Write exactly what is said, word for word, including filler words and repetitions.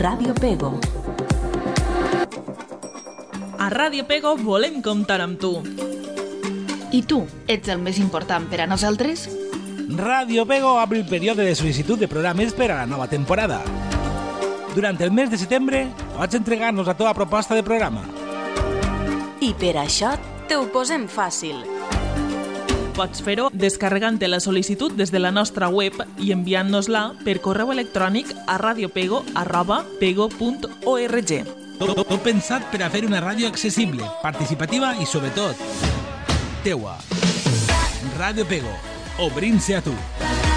Ràdio Pego. A Ràdio Pego volem comptar amb tu. I tu, ets el més important per a nosaltres? Ràdio Pego abre el període de sol·licitud de programes per a la nova temporada. Durant el mes de setembre pots entregar-nos la teva proposta de programa. I per això te ho posem fàcil. Pots fer-ho descarregant-te la sol·licitud des de la nostra web i enviant-nos-la per correu electrònic a radiopego arroba pego punt org. Tot, tot pensat per a fer una ràdio accessible, participativa i, sobretot, teua. Ràdio Pego, obrint-se a tu.